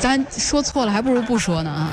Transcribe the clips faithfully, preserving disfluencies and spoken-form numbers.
咱说错了还不如不说呢啊。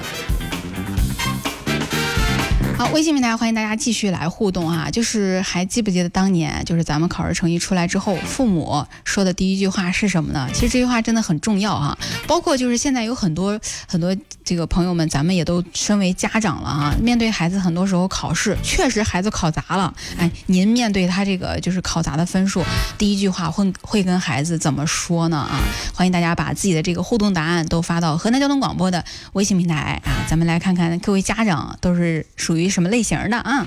好，微信平台欢迎大家继续来互动啊！就是还记不记得当年，就是咱们考试成绩出来之后，父母说的第一句话是什么呢？其实这句话真的很重要哈。包括就是现在有很多很多这个朋友们，咱们也都身为家长了哈。面对孩子，很多时候考试确实孩子考砸了，哎，您面对他这个就是考砸的分数，第一句话会会跟孩子怎么说呢啊？欢迎大家把自己的这个互动答案都发到河南交通广播的微信平台啊，咱们来看看各位家长都是属于什么类型的啊。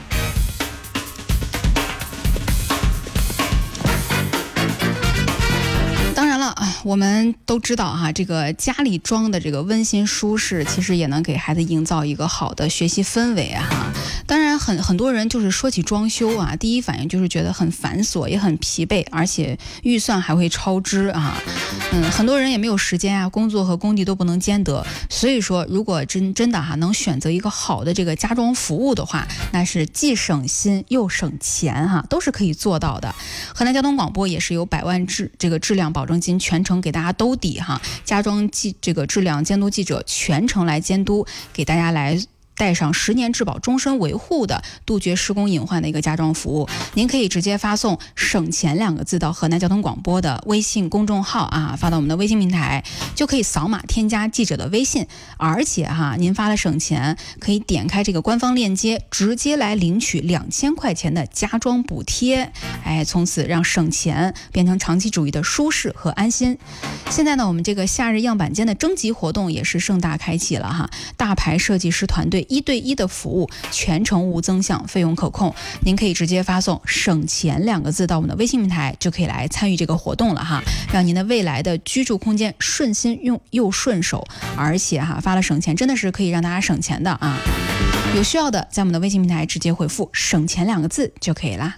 当然了啊，我们都知道哈，这个家里装的这个温馨舒适，其实也能给孩子营造一个好的学习氛围啊。当然很很多人就是说起装修啊，第一反应就是觉得很繁琐，也很疲惫，而且预算还会超支啊。嗯，很多人也没有时间啊，工作和工地都不能兼得。所以说，如果真真的哈、啊、能选择一个好的这个家装服务的话，那是既省心又省钱哈、啊，都是可以做到的。河南交通广播也是有百万质这个质量保证金全程给大家兜底哈，家装记这个质量监督记者全程来监督，给大家来带上十年质保终身维护的杜绝施工隐患的一个家装服务。您可以直接发送省钱两个字到河南交通广播的微信公众号啊，发到我们的微信平台，就可以扫码添加记者的微信。而且哈，您发了省钱，可以点开这个官方链接，直接来领取两千块钱的家装补贴。哎，从此让省钱变成长期主义的舒适和安心。现在呢，我们这个夏日样板间的征集活动也是盛大开启了哈，大牌设计师团队一对一的服务，全程无增项，费用可控。您可以直接发送省钱两个字到我们的微信平台，就可以来参与这个活动了哈，让您的未来的居住空间顺心用又顺手。而且哈，发了省钱真的是可以让大家省钱的啊。有需要的在我们的微信平台直接回复省钱两个字就可以啦。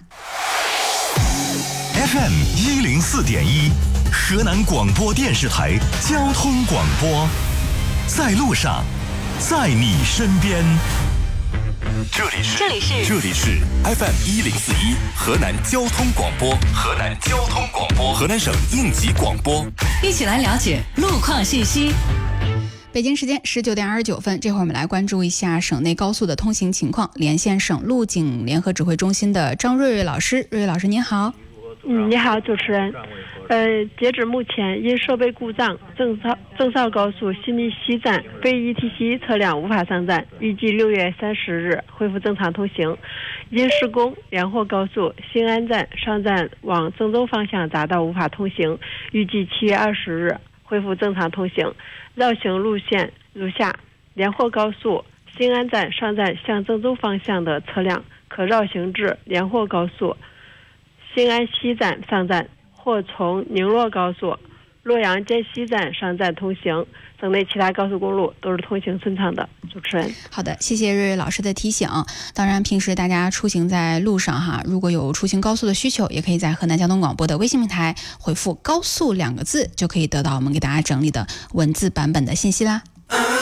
F M 一零四点一，河南广播电视台交通广播，在路上，在你身边。这里是这里是这里是 F M 一零四一河南交通广播，河南交通广播，河南省应急广播， 一起来了解路况信息。 北京时间十九点二十九分，这会儿我们来关注一下省内高速的通行情况。连线省路警联合指挥中心的张瑞瑞老师，瑞瑞老师您好。 嗯，你好，主持人。呃，截止目前，因设备故障，郑绍郑绍高速新密西站非 E T C 车辆无法上站，预计六月三十日恢复正常通行。因施工，连霍高速新安站上站往郑州方向匝道无法通行，预计七月二十日恢复正常通行。绕行路线如下：连霍高速新安站上站向郑州方向的车辆可绕行至连霍高速新安西站上站，或从宁洛高速洛阳涧西站上站通行。省内其他高速公路都是通行顺畅的。主持人， 好的，谢谢瑞瑞老师的提醒。当然，平时大家出行在路上哈，如果有出行高速的需求，也可以在河南交通广播的微信平台回复高速两个字，就可以得到我们给大家整理的文字版本的信息啦。